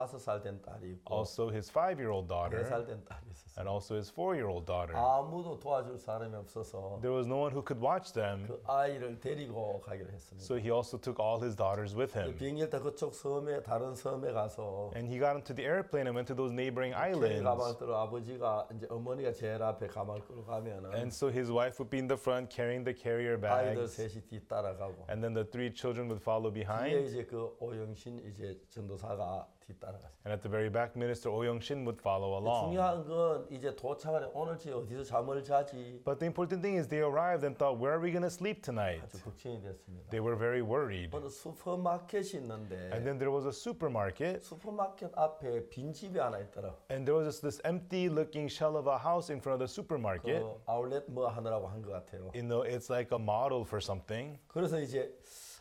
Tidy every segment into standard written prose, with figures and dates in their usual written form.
5살 된 딸이 있고 also his 5-year-old daughter, 4살 된 딸이 있었어요. and also his 4-year-old daughter. 아무도 도와줄 사람이 없어서 There was no one who could watch them, 그 아이를 데리고 가기로 했습니다. so he also took all his daughters with him. 비행기를 타 그쪽 섬에 다른 섬에 가서 And he got into the airplane and went to those neighboring 캐리 가방 islands. 들어 아버지가 이제 어머니가 제일 앞에 가방을 끌고 가면은 And so his wife would be in the front carrying the carrier 아이들 bags, 셋이 뒤 따라가고 and then the 3 children would follow 뒤에 behind. 이제 그 오영신 이제 전도사가 뒤 따라갔어요. And at the very back, Minister Oh Young-shin would follow along. 중요한 건 이제 도착을 오늘 어디서 잠을 자지 But the important thing is they arrived and thought, where are we going to sleep tonight? 아주 걱정이 됐습니다. They were very worried. 어느 슈퍼마켓이 있는데 And then there was a supermarket, 슈퍼마켓 앞에 빈 집이 하나 있더라. and there was just this empty-looking shell of a house in front of the supermarket. 그 아울렛 뭐 하느라고 한 것 같아요. You know, it's like a model for something. 그래서 이제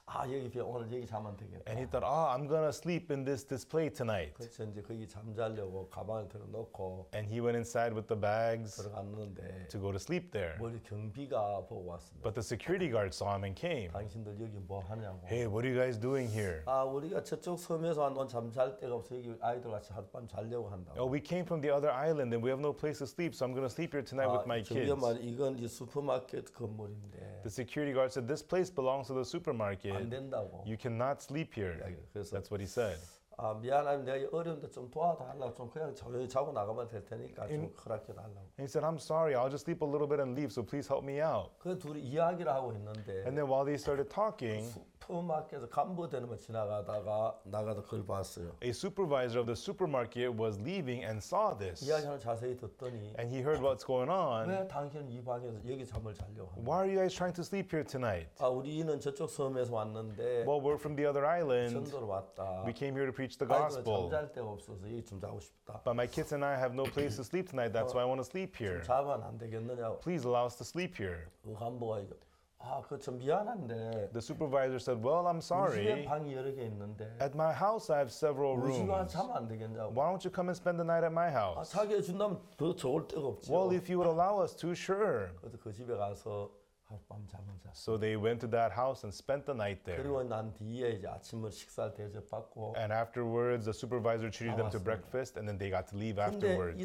여기 오늘 여기 자면 되겠다. And he thought, I'm going to sleep in this display tonight. 그래서 이제 거기 잠자려고 가방을 들어놓고 And he went inside with the bags 들어갔는데 to go to sleep there. 머리 경비가 보고 왔습니다. But the security guard saw him and came. 당신들 여기 뭐 하냐고. Hey, what are you guys doing here? 우리가 저쪽 섬에서 온 잠잘 데가 없어 여기 아이들 같이 하룻밤 자려고 한다고. Oh, we came from the other island and we have no place to sleep, so I'm going to sleep here tonight with my kids. 말 이건 이 슈퍼마켓 건물인데 The security guard said, this place belongs to the supermarket. 안 된다고. You cannot sleep here. 그래서 That's what he said. 미안하면 내가 어려운데 좀 도와달라고 좀 그냥 조용히 자고 나가면 될 테니까 좀 허락해 달라고. And he said, I'm sorry, I'll just sleep a little bit and leave, so please help me out. 그 둘이 이야기를 하고 있는데 And then while they started talking, 슈퍼마켓에서 간부되는 거 지나가다가 나가다 그걸 봤어요. a supervisor of the supermarket was leaving and saw this. 이야기를 자세히 듣더니 And he heard what's going on. 왜 당신은 이 방에서 여기 잠을 자려고 하냐. Why are you guys trying to sleep here tonight? 우리는 저쪽 섬에서 왔는데 Well, we're from the other island. 전도로 왔다. We came here to preach the 아이들은 gospel. 잠잘 데가 없어서 여기 좀 자고 싶다. But my kids and I have no place to sleep tonight. That's why I want to sleep here. 자면 안 되겠느냐고. Please allow us to sleep here. 그 간부가 이거 그거 좀 미안한데 The supervisor said, well, I'm 우리 집에 sorry. 방이 여러 개 있는데 At my house, I have several 우리 집에 rooms. 자면 안 되겠냐고. Why don't you come and spend the night at my house? 자기 해준다면 더 좋을 데가 없지. Well, if you would allow us to, sure. 그래서 그 집에 가서 하룻밤 잠을 잤어. So they went to that house and spent the night there. 그리고 난 뒤에 이제 아침을 식사를 대접받고. And afterwards, the supervisor treated them to breakfast, and then they got to leave 근데 이 afterwards.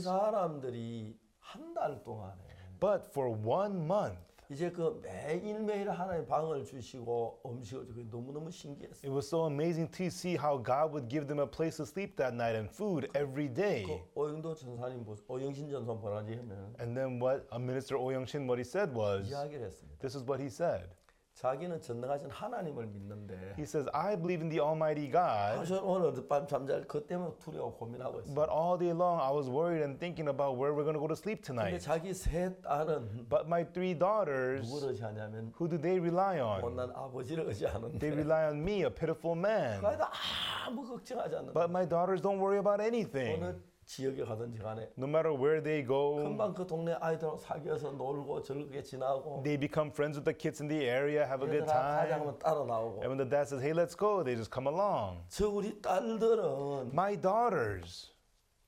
사람들이 한 달 동안에 But for 1 month, 이제 그 매일매일 하나님 방을 주시고 음식을 주고 너무너무 신기했어요. it was so amazing to see how God would give them a place to sleep that night and food every day. 오영도 전사님, 오영신 전사 보라지 하면 And then what Minister Oh Young-shin, what he said was, 이야기를 했습니다. this is what he said. 자기는 전능하신 하나님을 믿는데 He says, I believe in the Almighty God, 저는 오늘 밤 잠잘 그 때문에 두려워 고민하고 있어요. but all day long I was worried and thinking about where we're going to go to sleep 근데 tonight. 자기 세 딸은 But my 3 daughters, 누구를 의지하냐면 who do they rely on? 못난 아버지를 They 의지하는데 rely on me, a pitiful man. 그래도 아무 걱정하지 않는다. But my daughters don't worry about anything. 어느 지역에 가든지 간에 No matter where they go, 금방 그 동네 아이들하고 사귀어서 놀고 즐겁게 지나고 they become friends with the kids in the area, have a good 얘들아 가자 time. 하면 따라 나오고 And when the dad says, hey, let's go, they just come along. 저 우리 딸들은 My daughters,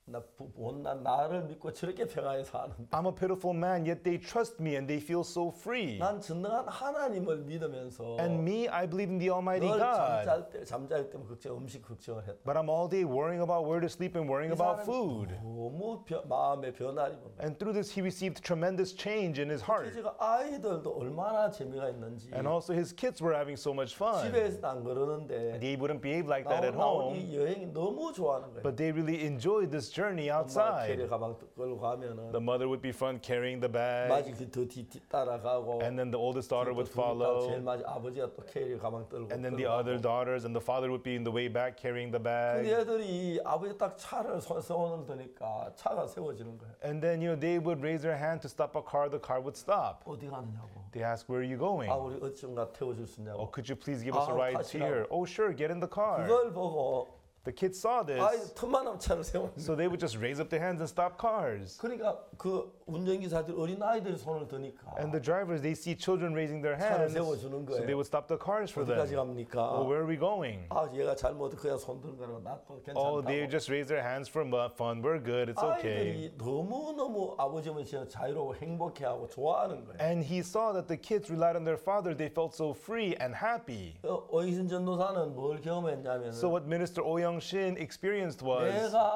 못난 나를 믿고 저렇게 평안히 사는데 I'm a pitiful man, yet they trust me and they feel so free. 난 전능한 하나님을 믿으면서 And me, I believe in the Almighty 늘 God. 잠잘 때 음식 걱정을 했다. But I'm all day worrying about where to sleep and worrying 이 about 사람이 food. 너무 마음의 변화를 봅니다. And through this, he received tremendous change in his heart. 제가 아이들도 얼마나 재미가 있는지 And also his kids were having so much fun. 집에서는 안 그러는데 They wouldn't behave like that at 나온 home, 이 여행이 너무 좋아하는 거예요. but they really enjoyed this journey 엄마 캐리 outside. 가방 끌고 가면은 The mother would be front carrying the bag, 마지 그더뒤 따라가고 and then the oldest daughter would 제일 follow, 마지 아버지가 또 캐리 가방 들고 and then the 끌고 other 가고. daughters and the father would be in the way back carrying the 근데 bag. 애들이 아버지 딱 차를 손을 드니까 차가 세워지는 거예요. And then, they would raise their hand to stop a car would stop. 어디 가느냐고. They ask, where are you going? 우리 어쩐가 태워줄 수 있냐고. Oh, could you please give us a 아, ride 타시라고. here? Oh, sure, get in the car. 그걸 보고 The kids saw this, 틈만하면 차를 세우는 거예요. so they would just raise up their hands and stop cars. 그러니까 그 운전기사들 어린 아이들이 손을 드니까 And the drivers, they see children raising their 차를 hands, 세워주는 so they 거예요. would stop the cars for 어디까지 them. 갑니까? Oh, where are we going? 얘가 잘못 그냥 손 드는 거라고 나도 Oh, they 괜찮다고. just raise their hands for fun. We're good. It's okay. 아이들이 너무너무 아버지는 진짜 자유로워 행복해하고 좋아하는 거예요. And he saw that the kids relied on their father. They felt so free and happy. 오이신 전도사는 뭘 경험했냐면 So what Minister Oh Shin experienced was 내가